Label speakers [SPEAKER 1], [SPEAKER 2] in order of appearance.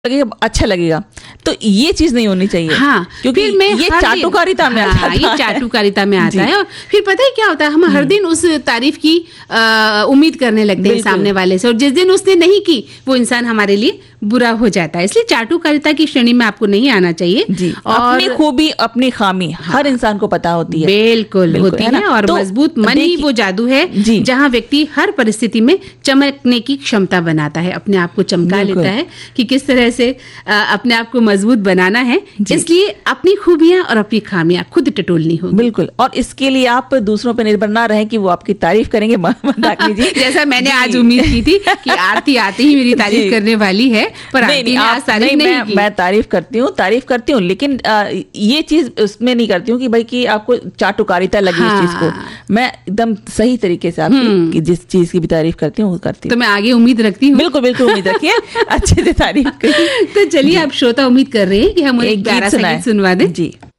[SPEAKER 1] लगेगा, अच्छा लगेगा, तो ये चीज नहीं होनी चाहिए।
[SPEAKER 2] हाँ,
[SPEAKER 1] क्योंकि ये चाटुकारिता में आता है।
[SPEAKER 2] ये चाटुकारिता में आता है। और फिर पता है क्या होता है, हम हर दिन उस तारीफ की उम्मीद करने लगते हैं सामने वाले से, और जिस दिन उसने नहीं की वो इंसान हमारे लिए बुरा हो जाता है। इसलिए चाटुकारिता की श्रेणी में आपको नहीं आना चाहिए।
[SPEAKER 1] और अपनी खूबी अपनी खामी हर इंसान को पता होती है।
[SPEAKER 2] बिल्कुल होती है। और तो मजबूत मन ही वो जादू है जहाँ व्यक्ति हर परिस्थिति में चमकने की क्षमता बनाता है, अपने आप को चमका लेता है कि किस तरह से अपने आप को मजबूत बनाना है। इसलिए अपनी खूबियां और अपनी खामियां खुद टटोलनी होगी।
[SPEAKER 1] बिल्कुल। और इसके लिए आप दूसरों पर निर्भर ना रहें कि वो आपकी तारीफ करेंगे। मंदाकिनी जी,
[SPEAKER 2] जैसा मैंने आज उम्मीद की थी कि आरती आते ही मेरी तारीफ करने वाली है, पर आरती ने आज तारीफ नहीं की।
[SPEAKER 1] मैं तारीफ करती हूँ, लेकिन ये चीज उसमें नहीं करती हूँ कि भाई कि आपको चाटुकारिता लगी इस चीज को। मैं एकदम सही तरीके से आपकी जिस चीज की भी तारीफ करती हूँ करती हूँ।
[SPEAKER 2] तो मैं आगे उम्मीद रखती हूँ।
[SPEAKER 1] बिल्कुल बिल्कुल उम्मीद रखिए अच्छे से तारीफ।
[SPEAKER 2] तो चलिए, आप श्रोता उम्मीद कर रहे हैं कि हम एक प्यारा सा गीत सुनवा दें।
[SPEAKER 1] जी।